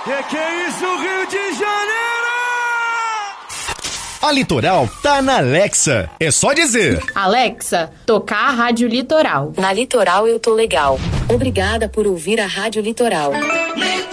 Que é isso, Rio de Janeiro? A Litoral tá na Alexa. É só dizer: Alexa, tocar a Rádio Litoral. Na Litoral eu tô legal. Obrigada por ouvir a Rádio Litoral.